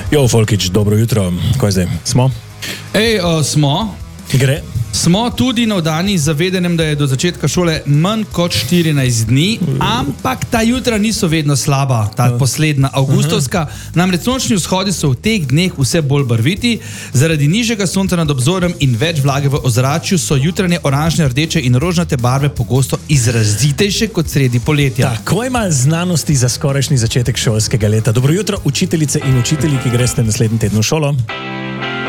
Jo, Folkič, dobro jutro. Kaj zdaj? Smo? Smo. Gre? Smo tudi navdani z zavedanjem, da je do začetka šole manj kot 14 dni, ampak ta jutra niso vedno slaba, ta poslednja avgustovska. Namreč sončni vzhodi so v teh dneh vse bolj barviti, zaradi nižjega sonca nad obzorjem in več vlage v ozračju so jutranje oranžne, rdeče in rožnate barve pogosto izrazitejše kot sredi poletja. Tako ima znanosti za skorajšnji začetek šolskega leta. Dobro jutro, učiteljice in učitelji, ki greste naslednji teden v šolo.